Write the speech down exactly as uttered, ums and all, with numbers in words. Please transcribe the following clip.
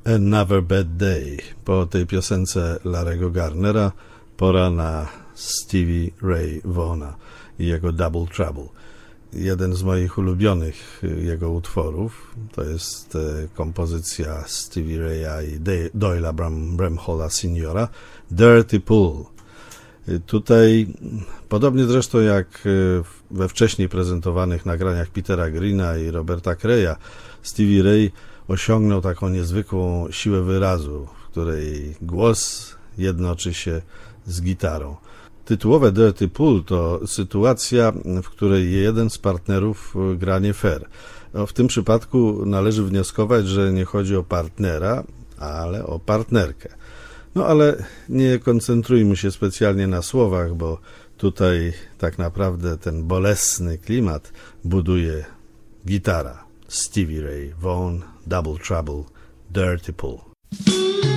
Another Bad Day. Po tej piosence Larry'ego Garnera pora na Stevie Ray Vaughana i jego Double Trouble. Jeden z moich ulubionych jego utworów to jest kompozycja Stevie Raya i Doyle'a Bram, Bramhalla seniora, Dirty Pool. Tutaj, podobnie zresztą jak we wcześniej prezentowanych nagraniach Petera Greena i Roberta Creya, Stevie Ray osiągnął taką niezwykłą siłę wyrazu, w której głos jednoczy się z gitarą. Tytułowe Dirty Pool to sytuacja, w której jeden z partnerów gra nie fair. No, w tym przypadku należy wnioskować, że nie chodzi o partnera, ale o partnerkę. No ale nie koncentrujmy się specjalnie na słowach, bo tutaj tak naprawdę ten bolesny klimat buduje gitara. Stevie Ray Vaughan, Double Trouble, Dirty Pool.